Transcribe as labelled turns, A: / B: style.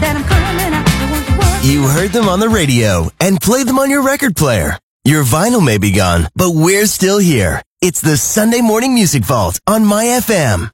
A: that I'm coming. I want to work.
B: You heard them on the radio and played them on your record player. Your vinyl may be gone, but we're still here. It's the Sunday Morning Music Vault on My FM.